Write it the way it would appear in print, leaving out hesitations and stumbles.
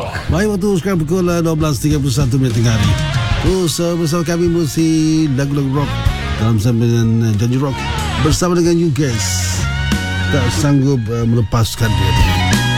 Baik, waktu sekarang pukul 12.31 minit tengah hari. Terus bersama kami musik lagu-lagu rock dalam sambilan Janji Rock bersama dengan you guys. Tak sanggup melepaskan dia.